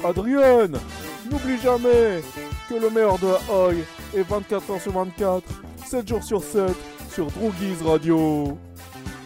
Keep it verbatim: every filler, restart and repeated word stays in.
Adrienne, n'oublie jamais que le meilleur de la Oi est vingt-quatre heures sur vingt-quatre, sept jours sur sept, sur Droogies Radio.